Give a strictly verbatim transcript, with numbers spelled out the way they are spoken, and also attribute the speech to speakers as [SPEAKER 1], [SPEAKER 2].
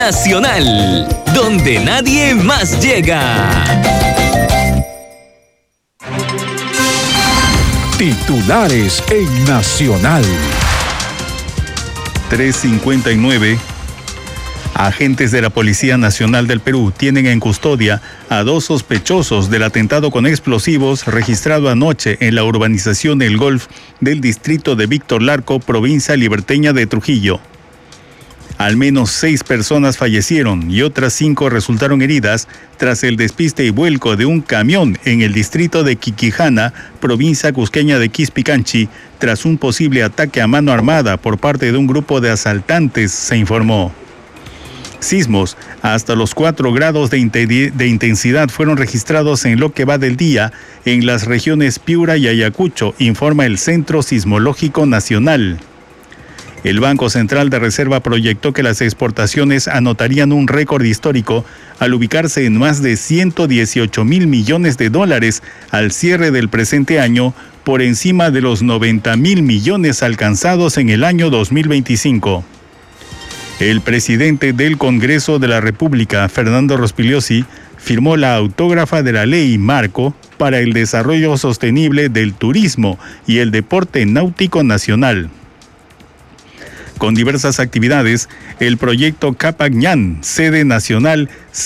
[SPEAKER 1] Nacional, donde nadie más llega.
[SPEAKER 2] Titulares en Nacional.
[SPEAKER 3] tres cincuenta y nueve. Agentes de la Policía Nacional del Perú tienen en custodia a dos sospechosos del atentado con explosivos registrado anoche en la urbanización El Golf del distrito de Víctor Larco, provincia liberteña de Trujillo. Al menos seis personas fallecieron y otras cinco resultaron heridas tras el despiste y vuelco de un camión en el distrito de Quiquijana, provincia cusqueña de Quispicanchi, tras un posible ataque a mano armada por parte de un grupo de asaltantes, se informó. Sismos hasta los cuatro grados de, inten- de intensidad fueron registrados en lo que va del día en las regiones Piura y Ayacucho, informa el Centro Sismológico Nacional. El Banco Central de Reserva proyectó que las exportaciones anotarían un récord histórico al ubicarse en más de ciento dieciocho mil millones de dólares al cierre del presente año, por encima de los noventa mil millones alcanzados en el año dos mil veinticinco. El presidente del Congreso de la República, Fernando Rospigliosi, firmó la autógrafa de la Ley Marco para el Desarrollo Sostenible del Turismo y el Deporte Náutico Nacional. Con diversas actividades, el proyecto Capacñán, sede nacional,